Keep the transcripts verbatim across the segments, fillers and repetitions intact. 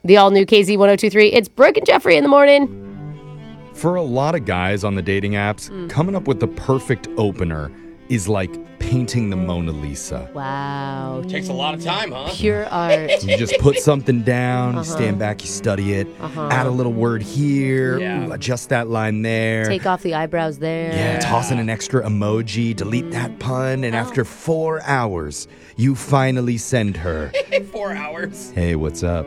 The all-new K Z ten twenty-three. It's Brooke and Jeffrey in the morning. For a lot of guys on the dating apps, mm. coming up with the perfect opener is like painting the Mona Lisa. Wow. Takes a lot of time, huh? Pure art. You just put something down, uh-huh. you stand back, you study it, uh-huh. add a little word here, yeah. ooh, adjust that line there. Take off the eyebrows there. Yeah, yeah. Toss in an extra emoji, delete mm. that pun, and oh. after four hours, you finally send her. Four hours. Hey, what's up?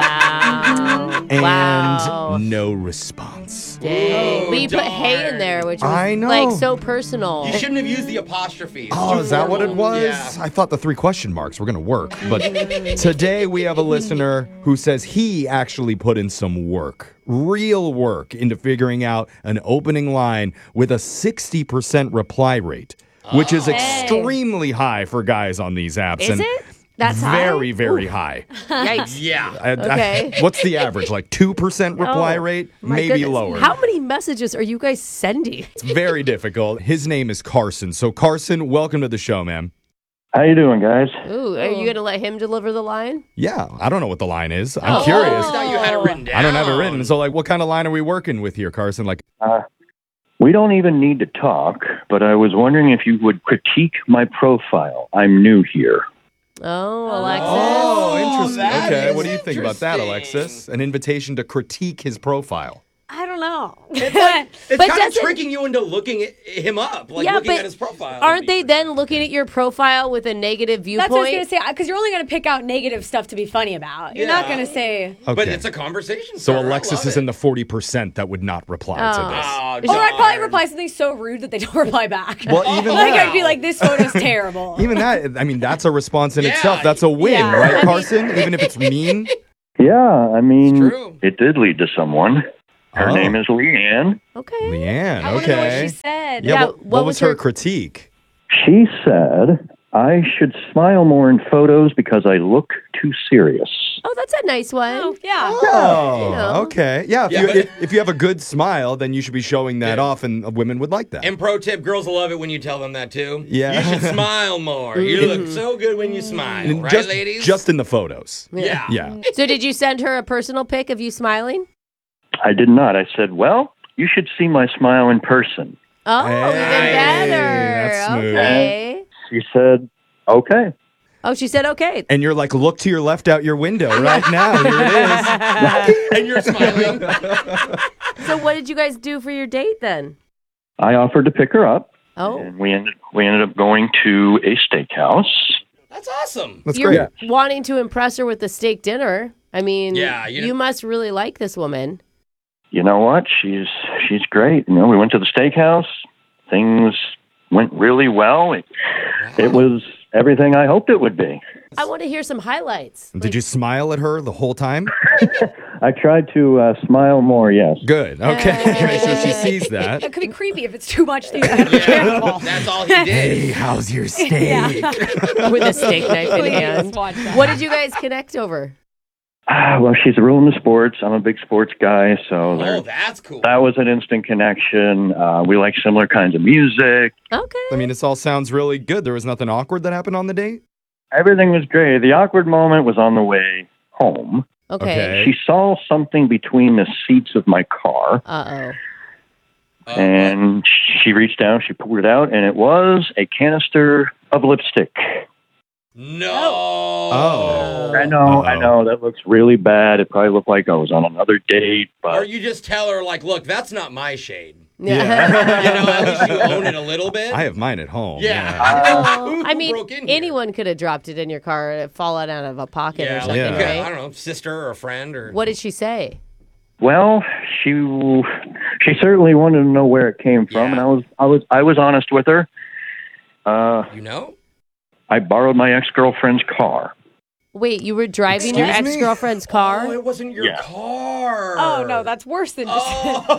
Wow. And wow. no response. Dang. Oh, but you darn. put hey in there, which was I know. like so personal. You shouldn't have used the apostrophe. It's oh, is that what it was? Yeah. I thought the three question marks were going to work. But today we have a listener who says he actually put in some work, real work, into figuring out an opening line with a sixty percent reply rate, which is extremely high for guys on these apps. Is and it? That's very, high? very Ooh. high. Yikes. Yeah. I, Okay. I, what's the average? Like two percent reply oh, rate? My Maybe goodness. lower. How many messages are you guys sending? It's very difficult. His name is Carson. So, Carson, welcome to the show, man. How you doing, guys? Ooh, are you going to let him deliver the line? Yeah, I don't know what the line is. I'm Oh. curious. I thought you had it written down. I don't have it written. So, like, what kind of line are we working with here, Carson? Like, Uh, we don't even need to talk, but I was wondering if you would critique my profile. I'm new here. Oh, Alexis. oh, interesting. that Okay, is what do you think about that, interesting. Alexis? An invitation to critique his profile. I don't know. It's, like, it's But kind of doesn't- tricking you into looking at him up, like Yeah, looking but at his profile. Aren't they then looking at your profile with a negative viewpoint? That's what I was going to say, because you're only going to pick out negative stuff to be funny about. You're not Yeah. going to say... Okay. But it's a conversation so starter. I Alexis love is it. in the forty percent that would not reply Oh. to this. Oh, Or I'd probably darn. reply something so rude that they don't reply back. Well, even like, that, I'd be like, this photo's terrible. even that, I mean, that's a response in Yeah. itself. That's a win, Yeah. right, I mean- Carson? Even if it's mean? Yeah, I mean, It's true. it did lead to someone. Her Oh. name is Leanne. Okay. Leanne, I want to know what okay. she said. Yeah, Yeah, what, what what was was her her- critique? She said I should smile more in photos because I look too serious. Oh, that's a nice one. Oh, yeah. Oh, you know. okay. Yeah, if, Yeah, you, but- if, if you have a good smile, then you should be showing that Yeah. off, and women would like that. And pro tip, girls will love it when you tell them that too. Yeah. You should smile more. You look so good when you smile, And right, just, ladies? just in the photos. yeah. Yeah. So did you send her a personal pic of you smiling? I did not. I said, well, you should see my smile in person. Oh, Hey, even better. that's smooth. Okay. She said, okay. Oh, she said okay. And you're like, look to your left out your window right now. Here it is. And you're smiling. So what did you guys do for your date then? I offered to pick her up, Oh, and we ended, we ended up going to a steakhouse. That's awesome. That's you're great. wanting to impress her with the steak dinner. I mean, Yeah, you you, know- must really like this woman. You know what? She's she's great. You know, we went to the steakhouse. Things went really well. It, it was everything I hoped it would be. I want to hear some highlights. Did you smile at her the whole time? I tried to uh, smile more, yes. Good. Okay. Make sure she sees that. It could be creepy if it's too much. That you have to be careful. That's all he did. Hey, how's your steak? With a steak knife in Please hand. watch that. What did you guys connect over? Ah, well, she's real into sports. I'm a big sports guy, so there, Oh, that's cool. that was an instant connection. Uh, we like similar kinds of music. Okay. I mean, this all sounds really good. There was nothing awkward that happened on the date? Everything was great. The awkward moment was on the way home. Okay. Okay. She saw something between the seats of my car, Uh-oh. Uh, and she reached down, she pulled it out, and it was a canister of lipstick. no. Oh. I know, I Uh-oh. know, that looks really bad. It probably looked like I was on another date, Or but you just tell her, like, look, that's not my shade. Yeah. You know, at least you own it a little bit. I have mine at home. Yeah. Who I mean, broke in here? anyone could have dropped it in your car and fallen out of a pocket Yeah, or like, something, Yeah. yeah, I right? don't know, sister or a friend or. What did she say? well, she she certainly wanted to know where it came from, Yeah. and I was I was I was honest with her. Uh, You know? I borrowed my ex-girlfriend's car. Wait, you were driving your Excuse me? ex-girlfriend's car? Oh, it wasn't your Yeah. car. Oh, no, that's worse than just...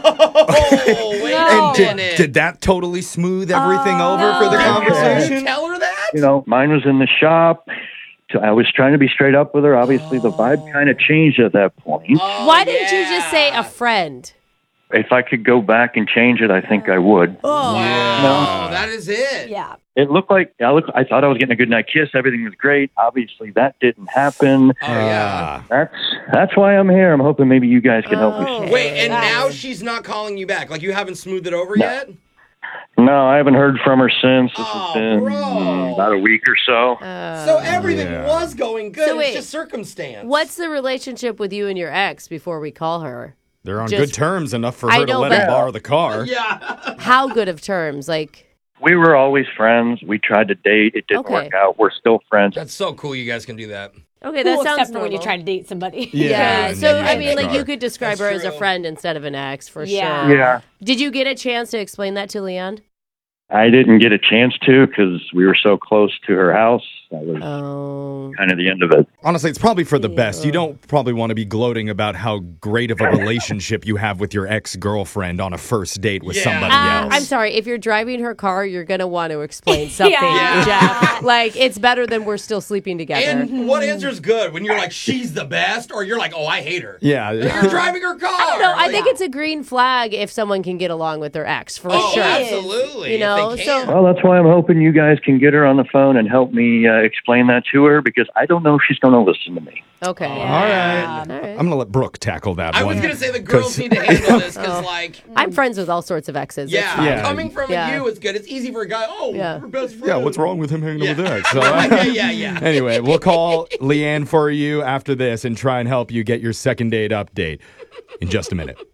Oh, wait No. a Did, minute. did that totally smooth everything Oh, over for the no. Did you conversation? tell her that? You know, mine was in the shop. So I was trying to be straight up with her. Obviously, the vibe kind of changed at that point. Oh, Why didn't you just say yeah. a friend? If I could go back and change it, I think I would. Oh, Oh, that is it. yeah. It looked like I looked. I thought I was getting a good night kiss. Everything was great. Obviously, that didn't happen. Oh, yeah. Ah. That's that's why I'm here. I'm hoping maybe you guys can help me. Oh. Wait, and That's- now she's not calling you back? Like, you haven't smoothed it over No. yet? No, I haven't heard from her since. This Oh, has been bro. mm, about a week or so. Uh, So everything Yeah. was going good. So wait, it's just circumstance. what's the relationship with you and your ex before we call her? They're on Just- good terms enough for I her to know, let but- him borrow the car. Yeah. How good of terms? Like, We were always friends. We tried to date. It didn't Okay. work out. We're still friends. That's so cool you guys can do that. okay, Cool, that sounds except for when you normal. try to date somebody. Yeah, Yeah, and so then you I get mean, the like car. you could describe That's her as a true. friend instead of an ex for Yeah. sure. Yeah. Did you get a chance to explain that to Leanne? I didn't get a chance to because we were so close to her house. That was Oh. kind of the end of it. Honestly, it's probably for the best. You don't probably want to be gloating about how great of a relationship you have with your ex-girlfriend on a first date with Yeah. somebody Uh, else. I'm sorry. If you're driving her car, you're going to want to explain something, Yeah. Jeff. Like, it's better than we're still sleeping together. And what answer's good? When you're like, she's the best, or you're like, oh, I hate her. Yeah. You're driving her car. I don't know. I Like, think it's a green flag if someone can get along with their ex, for oh, sure. absolutely. You know, if they so- can. Well, that's why I'm hoping you guys can get her on the phone and help me uh, explain that to her because I don't know if she's going to listen to me. Okay. All right. All right. I'm going to let Brooke tackle that I one. was gonna say the girls 'Cause- need to handle this because, like, I'm friends with all sorts of exes. It's yeah, fine. Yeah. coming from Yeah. you, it's good. It's easy for a guy. Oh, Yeah. we're best friends. Yeah, what's wrong with him hanging out with Yeah. X? So, yeah, yeah, yeah. Anyway, we'll call Leanne for you after this and try and help you get your second date update in just a minute.